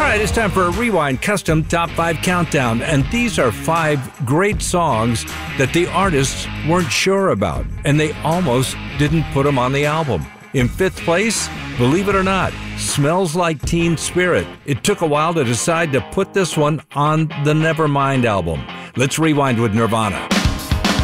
right, it's time for a Rewind Custom Top 5 Countdown, and these are 5 great songs that the artists weren't sure about, and they almost didn't put them on the album. In 5th place, believe it or not, Smells Like Teen Spirit. It took a while to decide to put this one on the Nevermind album. Let's rewind with Nirvana.